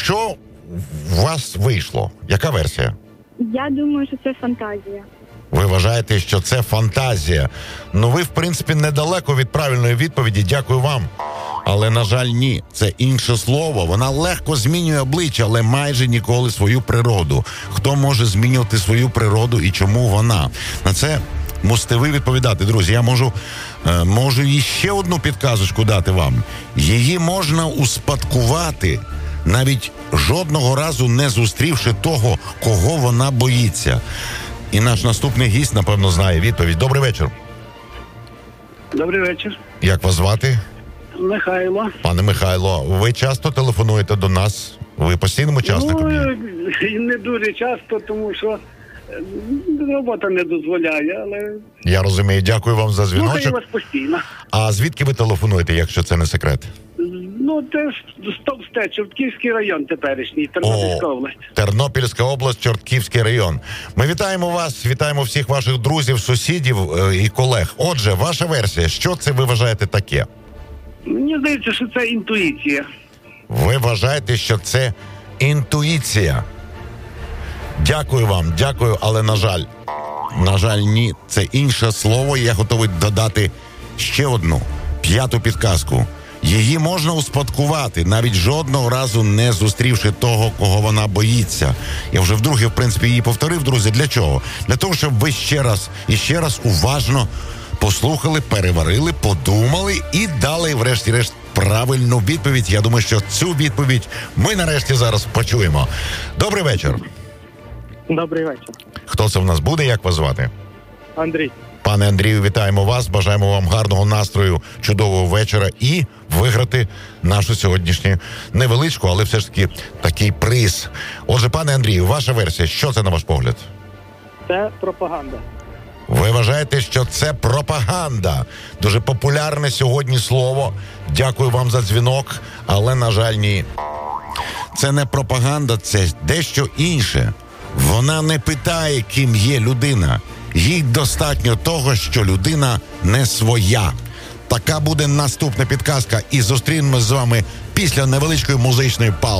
Що у вас вийшло? Яка версія? Я думаю, що це фантазія. Ви вважаєте, що це фантазія? Ну, ви, в принципі, недалеко від правильної відповіді. Дякую вам. Але, на жаль, ні. Це інше слово. Вона легко змінює обличчя, але майже ніколи свою природу. Хто може змінювати свою природу і чому вона? На це мусите ви відповідати, друзі. Я можу іще одну підказочку дати вам. Її можна успадкувати, навіть жодного разу не зустрівши того, кого вона боїться. І наш наступний гість, напевно, знає відповідь. Добрий вечір. Добрий вечір. Як вас звати? Михайло. Пане Михайло, ви часто телефонуєте до нас? Ви постійним учасником є? Не дуже часто, тому що робота не дозволяє, але... Я розумію. Дякую вам за Слухаю дзвіночок. вас постійно. А звідки ви телефонуєте, якщо це не секрет? Ну, це Стовсте, Чортківський район теперішній, Тернопільська область. Тернопільська область, Чортківський район. Ми вітаємо вас, вітаємо всіх ваших друзів, сусідів і колег. Отже, ваша версія, що це ви вважаєте таке? Мені здається, що це інтуїція. Ви вважаєте, що це інтуїція? Дякую вам, дякую, але на жаль, ні. Це інше слово, я готовий додати ще одну, 5-ту підказку. Її можна успадкувати, навіть жодного разу не зустрівши того, кого вона боїться. Я вже вдруге, в принципі, її повторив, друзі. Для чого? Для того, щоб ви ще раз уважно послухали, переварили, подумали і дали, врешті-решт, правильну відповідь. Я думаю, що цю відповідь ми нарешті зараз почуємо. Добрий вечір. Добрий вечір. Хто це в нас буде? Як вас звати? Андрій. Пане Андрію, вітаємо вас, бажаємо вам гарного настрою, чудового вечора і виграти нашу сьогоднішню невеличку, але все ж таки такий приз. Отже, пане Андрію, ваша версія, що це на ваш погляд? Це пропаганда. Ви вважаєте, що це пропаганда? Дуже популярне сьогодні слово. Дякую вам за дзвінок, але, на жаль, ні. Це не пропаганда, це дещо інше. Вона не питає, ким є людина. Їй достатньо того, що людина не своя. Така буде наступна підказка. І зустрінемось з вами після невеличкої музичної паузи.